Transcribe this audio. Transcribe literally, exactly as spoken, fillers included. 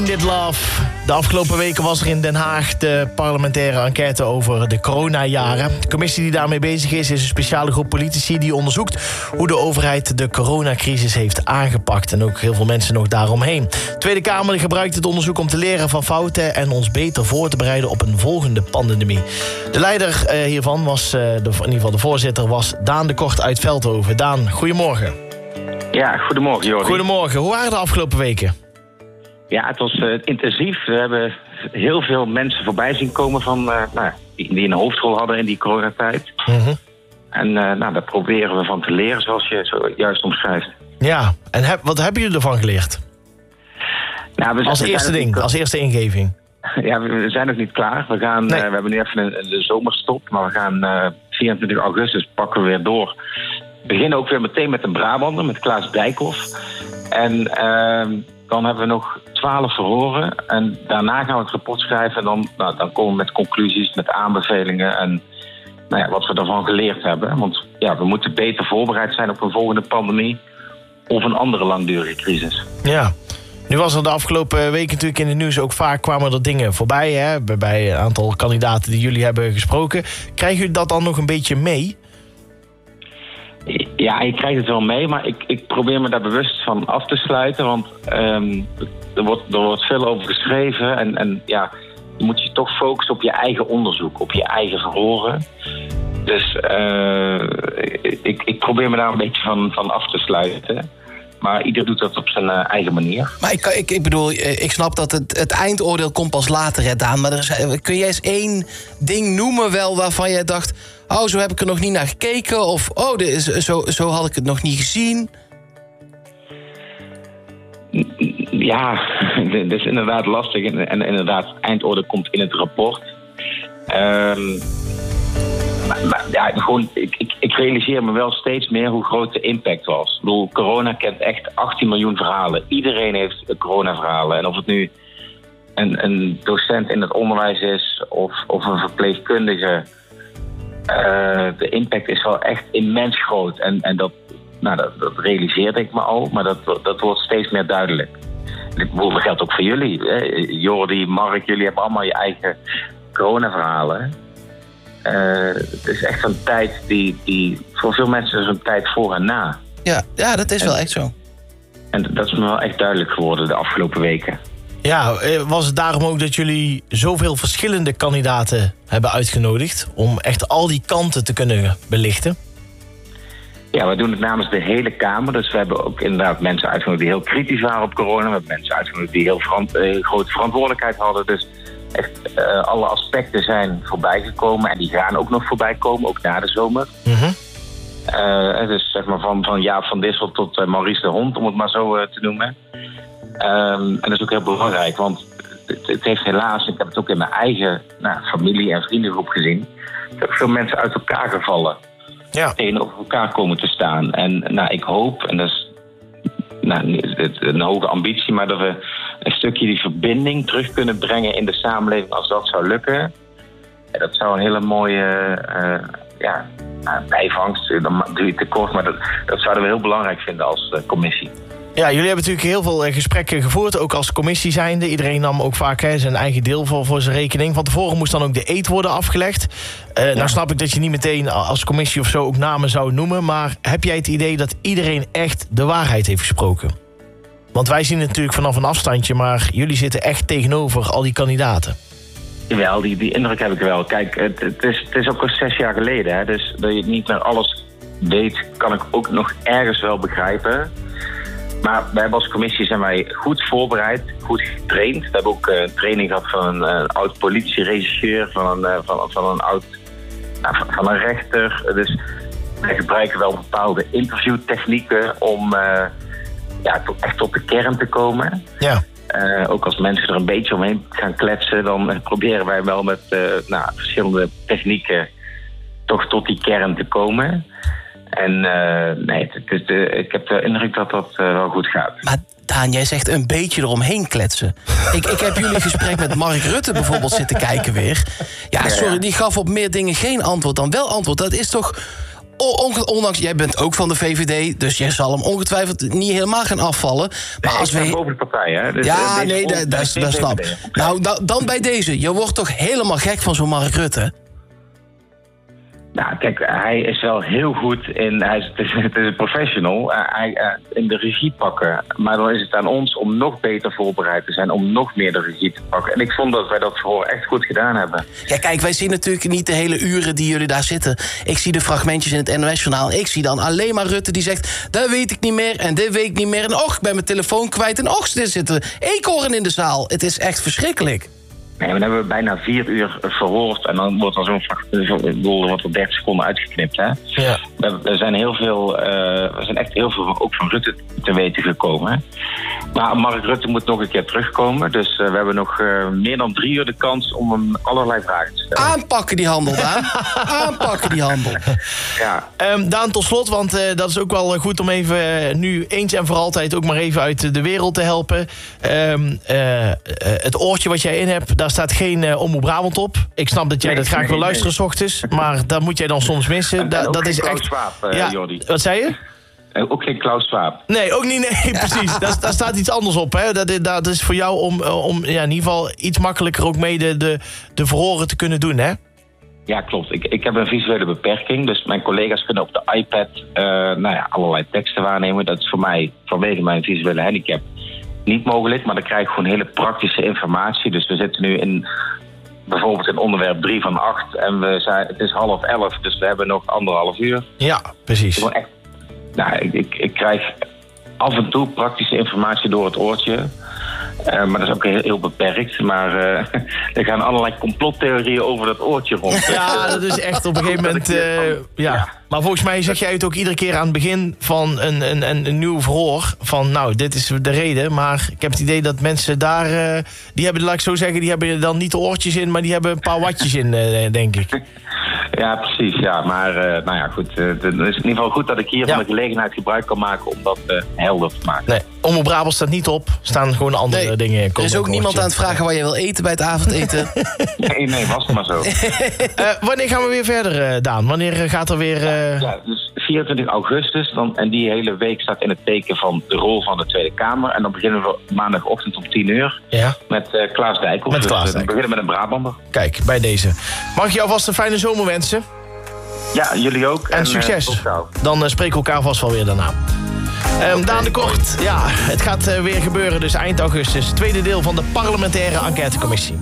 Dit Love. De afgelopen weken was er in Den Haag de parlementaire enquête over de coronajaren. De commissie die daarmee bezig is, is een speciale groep politici die onderzoekt hoe de overheid de coronacrisis heeft aangepakt. En ook heel veel mensen nog daaromheen. De Tweede Kamer gebruikt het onderzoek om te leren van fouten en ons beter voor te bereiden op een volgende pandemie. De leider eh, hiervan was, eh, de, in ieder geval de voorzitter, was Daan de Kort uit Veldhoven. Daan, goedemorgen. Ja, goedemorgen Jordi. Goedemorgen. Hoe waren de afgelopen weken? Ja, het was uh, intensief. We hebben heel veel mensen voorbij zien komen van, uh, nou, die, die een hoofdrol hadden in die coronatijd. Mm-hmm. En uh, nou, daar proberen we van te leren, zoals je zo juist omschrijft. Ja, en heb, wat hebben jullie ervan geleerd? Nou, we als zijn, eerste ding, niet, als eerste ingeving. Ja, we, we zijn nog niet klaar. We, gaan, nee. uh, we hebben nu even een, de zomerstop, maar we gaan uh, vierentwintig augustus pakken we weer door. We beginnen ook weer meteen met een Brabander, met Klaas Dijkhoff. En uh, dan hebben we nog twaalf verhoren. En daarna gaan we het rapport schrijven. En dan, nou, dan komen we met conclusies, met aanbevelingen. En nou ja, wat we daarvan geleerd hebben. Want ja, we moeten beter voorbereid zijn op een volgende pandemie. Of een andere langdurige crisis. Ja. Nu was er de afgelopen weken natuurlijk in het nieuws ook vaak kwamen er dingen voorbij. Hè, bij een aantal kandidaten die jullie hebben gesproken. Krijgen jullie dat dan nog een beetje mee? Ja, je krijgt het wel mee, maar ik, ik probeer me daar bewust van af te sluiten. Want um, er, wordt, er wordt veel over geschreven. En, en ja, je moet je toch focussen op je eigen onderzoek, op je eigen verhoren. Dus uh, ik, ik probeer me daar een beetje van, van af te sluiten. Maar ieder doet dat op zijn uh, eigen manier. Maar ik, ik, ik bedoel, ik snap dat het, het eindoordeel komt pas later, hè, Daan. Maar er is, kun jij eens één ding noemen wel waarvan jij dacht... oh, zo heb ik er nog niet naar gekeken. Of, oh, dit is, zo, zo had ik het nog niet gezien. Ja, dat is inderdaad lastig. En, en inderdaad, het eindoordeel komt in het rapport. Um, Maar, maar ja, gewoon, ik, ik, ik realiseer me wel steeds meer hoe groot de impact was. Ik bedoel, corona kent echt achttien miljoen verhalen. Iedereen heeft coronaverhalen. En of het nu een, een docent in het onderwijs is of, of een verpleegkundige... Uh, de impact is wel echt immens groot. En, en dat, nou, dat, dat realiseerde ik me al, maar dat, dat wordt steeds meer duidelijk. Dat geldt ook voor jullie. Hè? Jordi, Mark, jullie hebben allemaal je eigen coronaverhalen. Uh, het is echt een tijd die, die voor veel mensen is een tijd voor en na. Ja, ja dat is en, wel echt zo. En dat is me wel echt duidelijk geworden de afgelopen weken. Ja, was het daarom ook dat jullie zoveel verschillende kandidaten hebben uitgenodigd om echt al die kanten te kunnen belichten? Ja, we doen het namens de hele Kamer. Dus we hebben ook inderdaad mensen uitgenodigd die heel kritisch waren op corona. We hebben mensen uitgenodigd die heel verant- uh, grote verantwoordelijkheid hadden. Dus echt uh, alle aspecten zijn voorbijgekomen en die gaan ook nog voorbij komen, ook na de zomer. Mm-hmm. Uh, dus zeg maar van, van Jaap van Dissel tot uh, Maurice de Hond, om het maar zo uh, te noemen. Um, en dat is ook heel belangrijk, want het, het heeft helaas, ik heb het ook in mijn eigen nou, familie- en vriendengroep gezien, dat veel mensen uit elkaar gevallen, ja. tegenover elkaar komen te staan. En nou, ik hoop, en dat is nou, een hoge ambitie, maar dat we een stukje die verbinding terug kunnen brengen in de samenleving. Als dat zou lukken, dat zou een hele mooie uh, ja, bijvangst, dan doe je tekort, maar dat, dat zouden we heel belangrijk vinden als uh, commissie. Ja, jullie hebben natuurlijk heel veel gesprekken gevoerd, ook als commissie zijnde. Iedereen nam ook vaak hè, zijn eigen deel voor, voor zijn rekening. Van tevoren moest dan ook de eed worden afgelegd. Uh, ja. Nou snap ik dat je niet meteen als commissie of zo ook namen zou noemen, maar heb jij het idee dat iedereen echt de waarheid heeft gesproken? Want wij zien het natuurlijk vanaf een afstandje, maar jullie zitten echt tegenover al die kandidaten. Jawel, die, die indruk heb ik wel. Kijk, het, het, is, het is ook al zes jaar geleden, hè, dus dat je niet naar alles weet, kan ik ook nog ergens wel begrijpen. Maar wij hebben als commissie zijn wij goed voorbereid, goed getraind. We hebben ook uh, training gehad van een, uh, oud politieregisseur, van een, uh, van, van een oud uh, van een rechter. Dus wij gebruiken wel bepaalde interviewtechnieken om uh, ja, to, echt tot de kern te komen. Ja. Uh, ook als mensen er een beetje omheen gaan kletsen, dan uh, proberen wij wel met uh, nou, verschillende technieken toch tot die kern te komen. En uh, nee, het, het, uh, ik heb de indruk dat dat uh, wel goed gaat. Maar Daan, jij zegt een beetje eromheen kletsen. ik, ik heb jullie gesprek met Mark Rutte bijvoorbeeld zitten kijken weer. Ja, sorry, die gaf op meer dingen geen antwoord dan wel antwoord. Dat is toch on- ondanks, jij bent ook van de V V D, dus jij zal hem ongetwijfeld niet helemaal gaan afvallen. Maar Nee, als ik sta we... boven de partij, hè. Dus, Ja, uh, deze nee, volk- dat, dat, is- dat geen snap V V ik. D. Nou, da- dan bij deze. Je wordt toch helemaal gek van zo'n Mark Rutte? Nou, kijk, hij is wel heel goed in... Hij is, het, is, het is een professional. Uh, hij, uh, in de regie pakken. Maar dan is het aan ons om nog beter voorbereid te zijn... om nog meer de regie te pakken. En ik vond dat wij dat voor echt goed gedaan hebben. Ja, kijk, wij zien natuurlijk niet de hele uren die jullie daar zitten. Ik zie de fragmentjes in het N O S-journaal. Ik zie dan alleen maar Rutte die zegt... dat weet ik niet meer en dit weet ik niet meer. En och, ik ben mijn telefoon kwijt. En och, er zitten eekhoorn in de zaal. Het is echt verschrikkelijk. Nee, maar dan hebben we bijna vier uur verhoord. En dan wordt er zo'n fragment... Ik bedoel, er wordt er dertig seconden uitgeknipt, hè. Ja. Er, er zijn heel veel... Uh, er zijn echt heel veel ook van Rutte te weten gekomen. Hè? Maar Mark Rutte moet nog een keer terugkomen. Dus uh, we hebben nog uh, meer dan drie uur de kans om hem allerlei vragen te stellen. Aanpakken die handel, Daan. Aanpakken die handel. Ja. Um, Daan, tot slot, want uh, dat is ook wel goed om even uh, nu eens en voor altijd... ook maar even uit de wereld te helpen. Um, uh, uh, het oortje wat jij in hebt, daar staat geen uh, Omroep Brabant op. Ik snap dat jij Nee, dat graag nee, wil nee. luisteren 's ochtends, maar dat moet jij dan soms missen. En, Da- en ook dat geen is Klaus echt. Schwab, uh, ja, Jordi. wat zei je? En ook geen Klaus Schwab. Nee, ook niet. Nee, precies. Daar, daar staat iets anders op. Hè. Dat, is, dat is voor jou om, om ja, in ieder geval iets makkelijker ook mee de, de, de verhoren te kunnen doen, hè? Ja, klopt. Ik, ik heb een visuele beperking. Dus mijn collega's kunnen op de iPad uh, nou ja, allerlei teksten waarnemen. Dat is voor mij, vanwege mijn visuele handicap, niet mogelijk. Maar dan krijg ik gewoon hele praktische informatie. Dus we zitten nu in bijvoorbeeld in onderwerp drie van acht. En we zijn, het is half elf, dus we hebben nog anderhalf uur. Ja, precies. Gewoon echt, nou, ik, ik, ik krijg af en toe praktische informatie door het oortje. Uh, maar dat is ook heel, heel beperkt. Maar uh, er gaan allerlei complottheorieën over dat oortje rond. Ja, dat is echt op een gegeven moment... Uh, ja. ja. Maar volgens mij zeg jij het ook iedere keer aan het begin van een, een, een, een nieuw verhoor. Van nou, dit is de reden. Maar ik heb het idee dat mensen daar... Uh, die hebben, laat ik zo zeggen, die hebben dan niet de oortjes in... maar die hebben een paar wattjes in, uh, denk ik. Ja, precies. Ja. Maar uh, nou ja, goed. Uh, het is in ieder geval goed dat ik hier ja. van de gelegenheid gebruik kan maken... om dat uh, helder te maken. Nee, Omroep Brabant staat niet op. Staan gewoon andere nee, dingen. Er is ook niemand aan het vragen waar je wil eten bij het avondeten. nee, nee, was het maar zo. uh, wanneer gaan we weer verder, uh, Daan? Wanneer gaat er weer... Uh... Ja, dus vierentwintig augustus. Dan, en die hele week staat in het teken van de rol van de Tweede Kamer. En dan beginnen we maandagochtend om tien uur. Ja. Met uh, Klaas Dijkhoff. Met Klaas dus, Dijkhoff. We beginnen met een Brabander. Kijk, bij deze. Mag ik jou vast een fijne zomer wensen? Ja, jullie ook. En, en succes. Uh, dan uh, spreken we elkaar vast wel weer daarna. Um, okay. Daan de Kort, ja, het gaat uh, weer gebeuren dus eind augustus. Tweede deel van de parlementaire enquêtecommissie.